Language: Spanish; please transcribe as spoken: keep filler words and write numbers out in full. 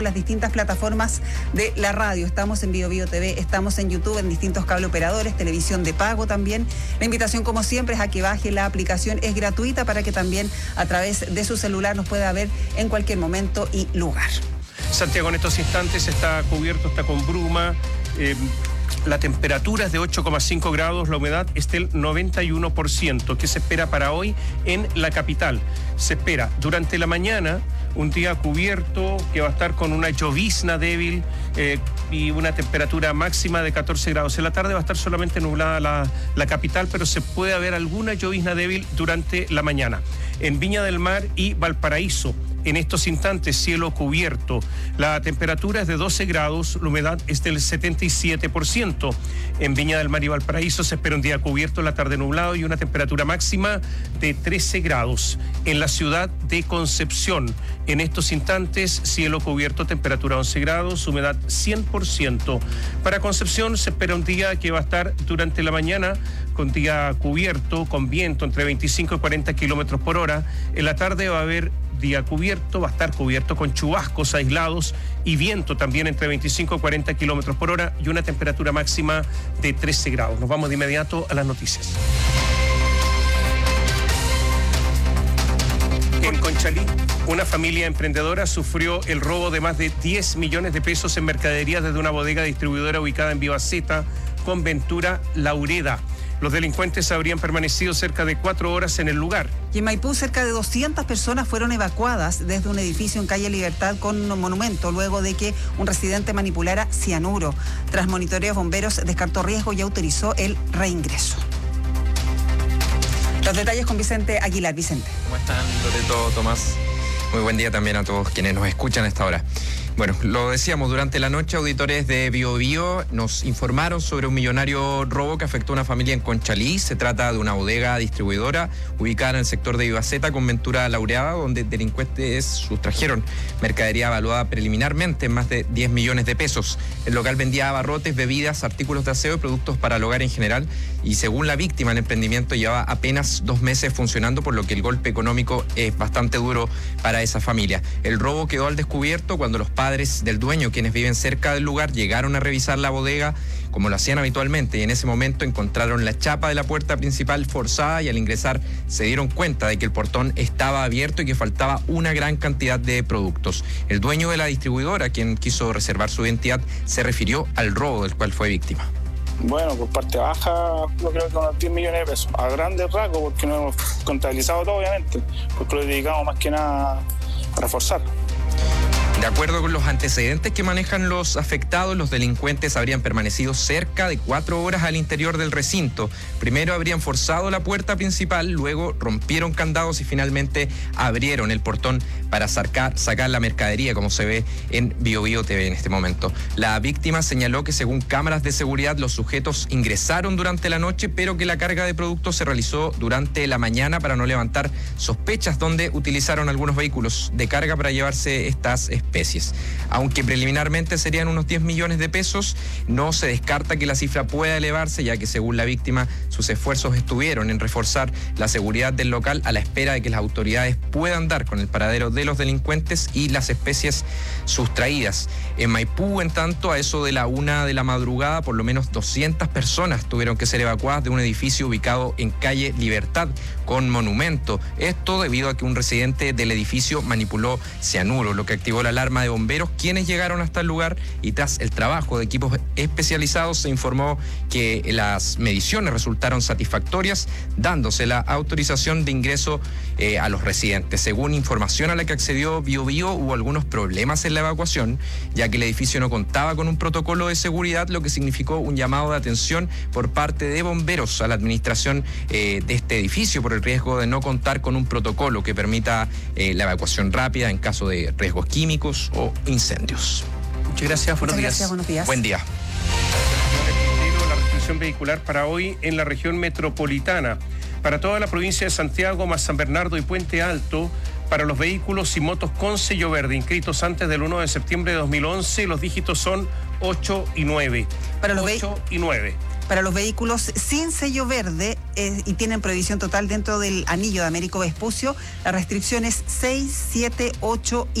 las distintas plataformas de la radio. Estamos en Bio Bio T V, estamos en YouTube, en distintos cable operadores, televisión de pago también. La invitación, como siempre, es a que baje la aplicación, es gratuita para que también a través de su celular nos pueda ver en cualquier momento y lugar. Santiago en estos instantes está cubierto, está con bruma. Eh, la temperatura es de ocho coma cinco grados, la humedad es del noventa y uno por ciento. ¿Qué se espera para hoy en la capital? Se espera durante la mañana un día cubierto que va a estar con una llovizna débil eh, y una temperatura máxima de catorce grados. En la tarde va a estar solamente nublada la, la capital, pero se puede haber alguna llovizna débil durante la mañana. En Viña del Mar y Valparaíso, en estos instantes, cielo cubierto. La temperatura es de doce grados, la humedad es del setenta y siete por ciento. En Viña del Mar y Valparaíso se espera un día cubierto, la tarde nublado y una temperatura máxima de trece grados. En la ciudad de Concepción, en estos instantes, cielo cubierto, temperatura once grados, humedad cien por ciento. Para Concepción se espera un día que va a estar durante la mañana con día cubierto, con viento entre veinticinco y cuarenta kilómetros por hora. En la tarde va a haber día cubierto, va a estar cubierto con chubascos aislados y viento también entre veinticinco y cuarenta kilómetros por hora y una temperatura máxima de trece grados. Nos vamos de inmediato a las noticias. En Conchalí, una familia emprendedora sufrió el robo de más de diez millones de pesos en mercadería desde una bodega distribuidora ubicada en Vivaceta con Ventura Laureda. Los delincuentes habrían permanecido cerca de cuatro horas en el lugar. Y en Maipú, cerca de doscientas personas fueron evacuadas desde un edificio en calle Libertad con un monumento, luego de que un residente manipulara cianuro. Tras monitoreos, bomberos descartó riesgo y autorizó el reingreso. Los detalles con Vicente Aguilar. Vicente. ¿Cómo están, Loreto, Tomás? Muy buen día también a todos quienes nos escuchan a esta hora. Bueno, lo decíamos, durante la noche auditores de Bio Bio nos informaron sobre un millonario robo que afectó a una familia en Conchalí. Se trata de una bodega distribuidora ubicada en el sector de Vivaceta con Ventura Laureada, donde delincuentes sustrajeron mercadería evaluada preliminarmente en más de diez millones de pesos. El local vendía abarrotes, bebidas, artículos de aseo y productos para el hogar en general. Y según la víctima, el emprendimiento llevaba apenas dos meses funcionando, por lo que el golpe económico es bastante duro para esa familia. El robo quedó al descubierto cuando los padres del dueño, quienes viven cerca del lugar, llegaron a revisar la bodega como lo hacían habitualmente, y en ese momento encontraron la chapa de la puerta principal forzada y al ingresar se dieron cuenta de que el portón estaba abierto y que faltaba una gran cantidad de productos. El dueño de la distribuidora, quien quiso reservar su identidad, se refirió al robo del cual fue víctima. Bueno, por parte baja, yo creo que unos diez millones de pesos. A grandes rasgos, porque no hemos contabilizado todo, obviamente, porque lo dedicamos más que nada a reforzar. De acuerdo con los antecedentes que manejan los afectados, los delincuentes habrían permanecido cerca de cuatro horas al interior del recinto. Primero habrían forzado la puerta principal, luego rompieron candados y finalmente abrieron el portón para sacar, sacar la mercadería, como se ve en Bio Bio T V en este momento. La víctima señaló que según cámaras de seguridad los sujetos ingresaron durante la noche, pero que la carga de productos se realizó durante la mañana para no levantar sospechas, donde utilizaron algunos vehículos de carga para llevarse estas especies. Aunque preliminarmente serían unos diez millones de pesos, no se descarta que la cifra pueda elevarse, ya que según la víctima sus esfuerzos estuvieron en reforzar la seguridad del local a la espera de que las autoridades puedan dar con el paradero de los delincuentes y las especies sustraídas. En Maipú, en tanto, a eso de la una de la madrugada, por lo menos doscientas personas tuvieron que ser evacuadas de un edificio ubicado en calle Libertad con monumento. Esto debido a que un residente del edificio manipuló cianuro, lo que activó la alarma de bomberos, quienes llegaron hasta el lugar, y tras el trabajo de equipos especializados se informó que las mediciones resultaron satisfactorias, dándose la autorización de ingreso eh, a los residentes. Según información a la que accedió Bio Bio, hubo algunos problemas en la evacuación, ya que el edificio no contaba con un protocolo de seguridad, lo que significó un llamado de atención por parte de bomberos a la administración eh, de este edificio por el riesgo de no contar con un protocolo que permita eh, la evacuación rápida en caso de riesgos químicos o incendios. Muchas gracias, buenos Muchas días. gracias, buenos días. Buen día. La restricción vehicular para hoy en la región metropolitana. Para toda la provincia de Santiago, más San Bernardo y Puente Alto, para los vehículos y motos con sello verde inscritos antes del uno de septiembre de dos mil once, los dígitos son ocho y nueve. Para los ocho y nueve. Para los vehículos sin sello verde eh, y tienen prohibición total dentro del anillo de Américo Vespucio, la restricción es seis, siete, ocho y